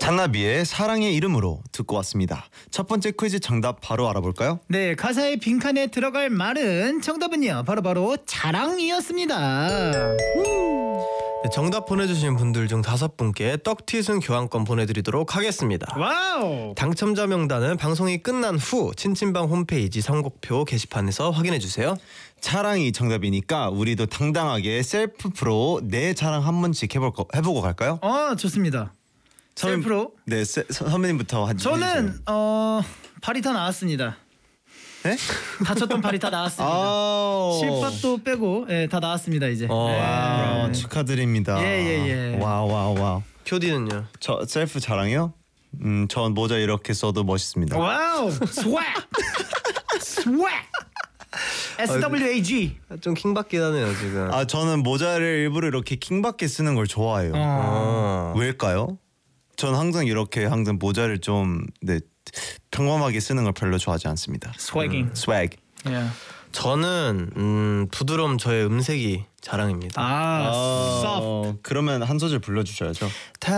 잔나비의 사랑의 이름으로 듣고 왔습니다. 첫 번째 퀴즈 정답 바로 알아볼까요? 네, 가사의 빈칸에 들어갈 말은 정답은요 바로 자랑이었습니다. 네, 정답 보내주신 분들 중 5분께 떡튀순 교환권 보내드리도록 하겠습니다. 와우. 당첨자 명단은 방송이 끝난 후 친친방 홈페이지 선곡표 게시판에서 확인해주세요. 자랑이 정답이니까 우리도 당당하게 셀프 프로 내 자랑 한 번씩 해보고 갈까요? 좋습니다. 셀프로. 네, 선배님부터 하죠. 저는 발이 다 나왔습니다. 네? 다쳤던 발이 다 나왔습니다. 실밥도 빼고 다 나왔습니다 이제. 와, 축하드립니다. 예. 와우. 표디는요? 저 셀프 자랑이요? 전 모자 이렇게 써도 멋있습니다. 와우. 스웩. SWAG. 좀 킹받긴 하네요 지금. 저는 모자를 일부러 이렇게 킹받게 쓰는 걸 좋아해요. 왜일까요? 전 항상 이렇게 모자를 좀 평범하게 쓰는 걸 별로 좋아하지 않습니다. 스웨깅. 스웩. 저는 부드러움 저의 음색이 자랑입니다. soft. 그러면 한 소절 불러주셔야죠.